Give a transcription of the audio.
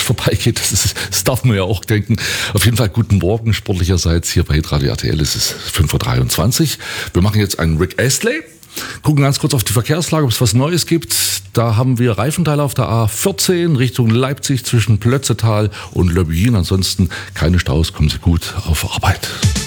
vorbeigeht. Das darf man ja auch denken. Auf jeden Fall guten Morgen sportlicherseits hier bei Radio RTL. Es ist 5.23 Uhr. Wir machen jetzt einen Rick Astley. Gucken ganz kurz auf die Verkehrslage, ob es was Neues gibt. Da haben wir Reifenteile auf der A14 Richtung Leipzig zwischen Plötzetal und Löbbin. Ansonsten keine Staus, kommen Sie gut auf Arbeit.